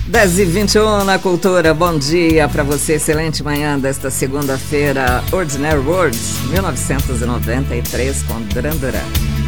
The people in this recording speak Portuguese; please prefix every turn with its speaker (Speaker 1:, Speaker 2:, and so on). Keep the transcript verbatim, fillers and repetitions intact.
Speaker 1: dez e vinte e um na Cultura. Bom dia para você, excelente manhã desta segunda-feira. Ordinary Words, mil novecentos e noventa e três, com Duran Duran.